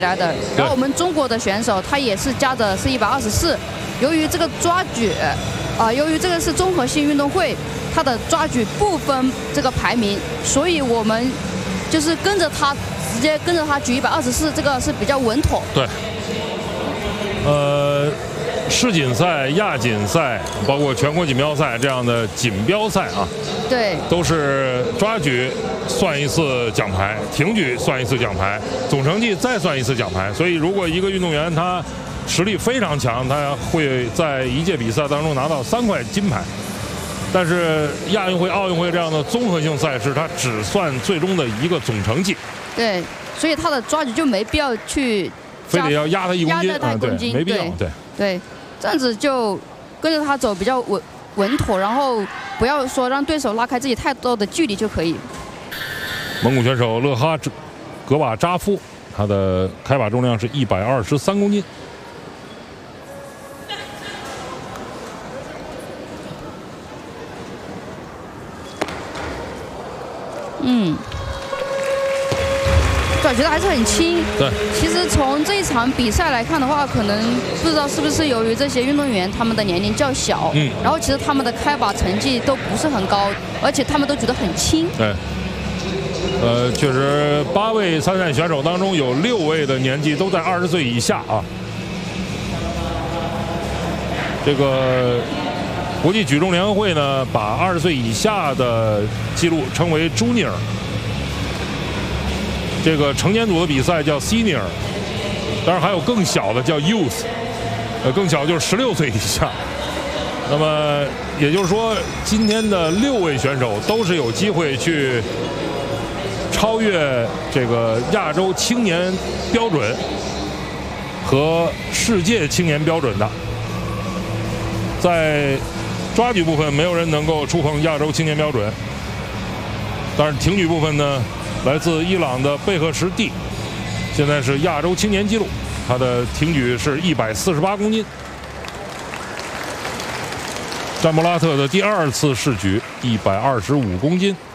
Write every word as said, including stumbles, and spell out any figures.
来的。然后我们中国的选手他也是夹着是一百二十四，由于这个抓举，啊、呃，由于这个是综合性运动会，它的抓举不分这个排名，所以我们就是跟着他直接跟着他举一百二十四，这个是比较稳妥。 对，呃。 世锦赛、亚锦赛，包括全国锦标赛这样的锦标赛啊， 对， 都是抓举算一次奖牌，挺举算一次奖牌，总成绩再算一次奖牌。所以，如果一个运动员他实力非常强，他会在一届比赛当中拿到三块金牌。但是亚运会、奥运会这样的综合性赛事，它只算最终的一个总成绩。 对，所以他的抓举就没必要去非得要压他一公斤， 压他一公斤， 嗯、没必要，对对。 这样子就跟着他走比较稳稳妥，然后不要说让对手拉开自己太多的距离就可以。 蒙古选手勒哈格瓦扎夫，他的开把重量是一百二十三公斤。 嗯。 我觉得还是很轻。 对， 其实从这一场比赛来看的话，可能不知道是不是由于这些运动员他们的年龄较小，嗯，然后其实他们的开把成绩都不是很高，而且他们都觉得很轻。 对，呃，确实，八位参赛选手当中有六位的年纪都在二十岁以下啊。这个国际举重联合会呢，把二十岁以下的记录称为 Junior。 这个成年组的比赛叫 Senior， 当然还有更小的叫 Youth， 呃，更小就是十六岁以下。那么也就是说，今天的六位选手都是有机会去超越这个亚洲青年标准和世界青年标准的。在抓举部分，没有人能够触碰亚洲青年标准，但是挺举部分呢？ 来自伊朗的贝赫什蒂，现在是亚洲青年纪录，他的挺举是一百四十八公斤。詹姆拉特的第二次试举一百二十五公斤。